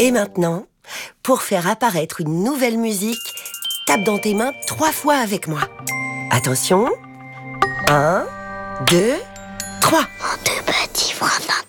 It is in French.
Et maintenant, pour faire apparaître une nouvelle musique, tape dans tes mains 3 fois avec moi. Attention. 1, 2, 3. Mon tout petit frère